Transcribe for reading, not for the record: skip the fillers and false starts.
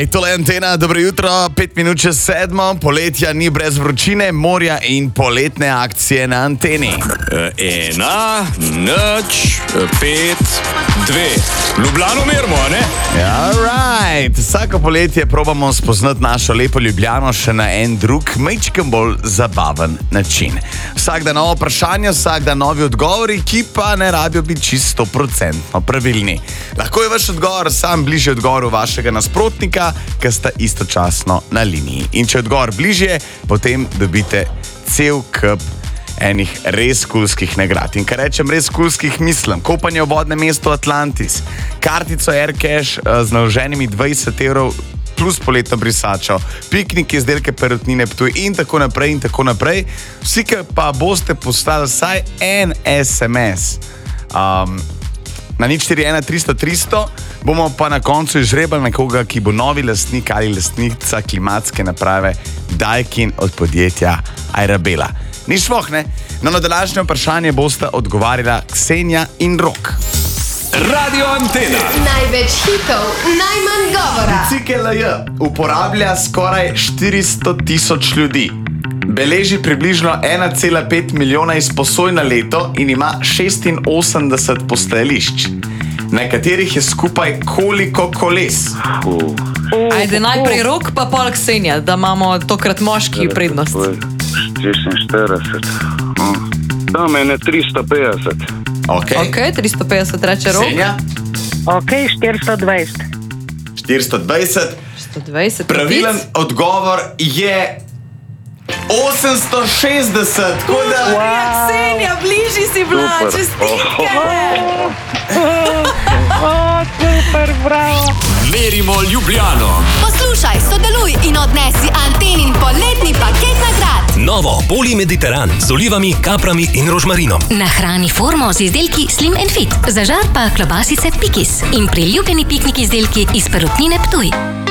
Alright, tole je Antena, dobro jutro, 5 minut čez 7, poletja ni brez vročine, morja in poletne akcije na Anteni. 1, 0, 5, 2. Ljubljano merimo, a ne? Alright, vsako poletje probamo spoznati našo lepo Ljubljano še na en drug, majčken bolj zabaven način. Vsak dan novo vprašanje, vsak dan novi odgovori, ki pa ne rabijo biti čisto 100% pravilni. Lahko je vaš odgovor sam bližje odgovoru vašega nasprotnika, ki sta istočasno na liniji. In če je odgovor bližje, potem dobite cel kup enih res kulskih nagrad. In kar rečem res kulskih, mislim, kopanje v vodnem mestu Atlantis, kartico Aircash z naloženimi 20 € plus poletno brisačo, piknik izdelke Perutnine Ptuj in tako naprej. Vsi, ki pa boste poslali vsaj en SMS na 041 300 300, bomo pa na koncu izžrebali nekoga, ki bo novi lastnik ali lastnica klimatske naprave Daikin od podjetja Arabela. Ni švoh, ne? Na današnje vprašanje bosta odgovarjala Ksenija in Rok. Radio Antena. Največ hitov, najmanj govora. Bicikel LJ uporablja skoraj 400 000 ljudi. Beleži približno 1,5 milijona izposoj na leto in ima 86 postajališč, na katerih je skupaj koliko koles. Ajde, najprej Rok, pa pol Ksenija, da imamo tokrat moški prednost. 46. Tam je 350. Ok, 350 reče Rok. Ksenija? Ok, 420. 420. 120. Pravilen odgovor je 860. Tako da... Ksenija, bližji si bila, Super. čestitke. Super, bravo. Merimo Ljubljano. Poslušaj, sodeluj in odnesi Antenin poletni paket nagrad. Novo Polimediteran z olivami, kaprami in rožmarinom. Nahrani formo z izdelki Slim & Fit, zažar pa klobasice Pikis in priljubljeni piknik izdelki iz Perutnine Ptuj.